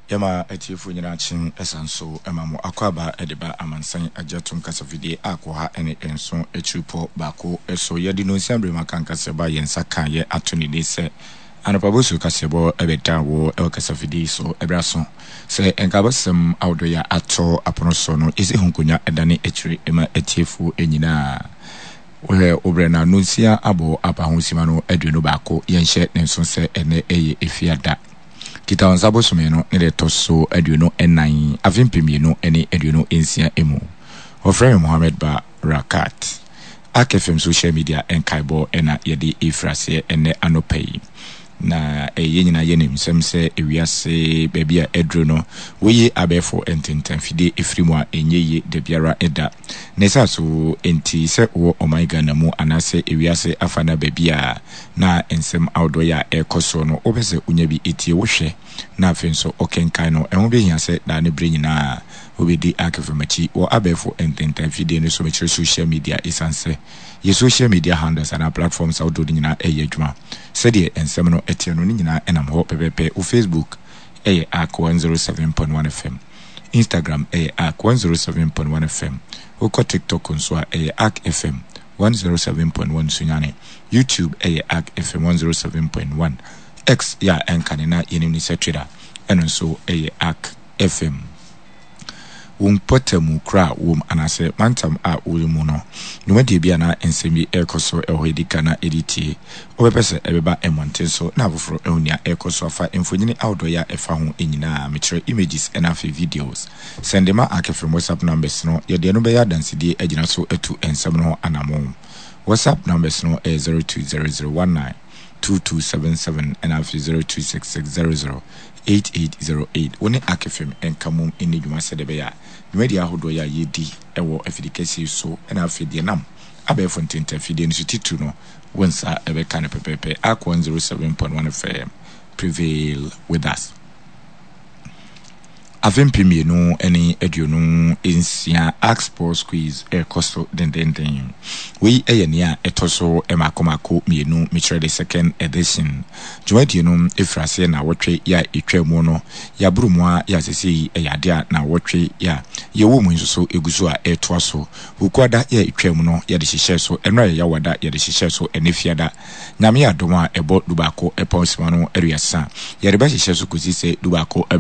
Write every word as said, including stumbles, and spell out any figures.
Yama etifu nyina chin esanso emamo akwaba edeba amansan ajatum kasafide akwa ene enso echupo bako eso yedi no nsiambre makanka seba yensa kan ye atuni ne se anapabosu kasebo ebeta wo e kasafide so ebraso se enkabasem awdoya ato aponoso no ese hunkunya edane echiri ema etifu enyina we obrena nunsia abo apahonsima no aduno bako yenhye nenso se ene eye efiada kita onzabo sumeno ne toso aduno enan avimpemieno ene aduno ensia emu ofrem Mohammed Ba Rakat akefem social media enkaibo ena yedi ifrase ene anopei na eye nyina ye nemsem se ewiase bebia edrono weye abefo ententanfide efrimu a enyeye de biara eda nesa so enti se wo omaiga na mu anase ewiase afana bebia na ensem awdoya ekoso no obese unya bi etie wohwe na afenso okenkan no ehwo behia se da ne bre nyina obedi akefemachi wo abefo ententanfide ne so mechire social media isanse ye social media handles and platforms awdo nyina eye adwuma sede ensem no etie no nyina enam ho pepepe o Facebook eye ak one oh seven point one F M, Instagram eye ak one oh seven point one F M, o ko TikTok nso eye ak F M one oh seven point one sunyane, YouTube eye ak F M one oh seven point one, X ya enkanena yenini se Twitter eno nso eye ak F M. Umpotemu kra wom anase mantam a urimu no numadi bia na ensemi ekoso ehwedika na editi obepese ebeba emonte so na abufro ehunia ekoso afa emfonyini outdoor efa ho enyina metre images and afi videos sendema akefrem WhatsApp numbers no yede no be ya dansidi agina so etu ensem no anamo WhatsApp numbers no e zero two zero zero one nine two two seven seven and afi zero two six six zero zero eight eight zero eight woni akefrem enkamum enedwuma sedebeya media hodo ya yedi ewo afidikasi so na afidie nam abefo ntenta afidie no titu no wonsa ebe kan pepepe ak one oh seven point one F M prevail with us avempimi no eni eduonu ensia Axport quiz e kosto den den den we eyenia etoso emakomako mienu mitre the second edition jumadi no efrase na wotwe ya etwamu no ya burumwa ya sesi eyade na wotwe ya yewo mu nso eguso a etoaso ukwada ya etwamu no ya de hihye so enra ya wada ya de hihye so enefiada nyame adoma ebo dubako eponsima no eriasa ya de ba hihye so kozise dubako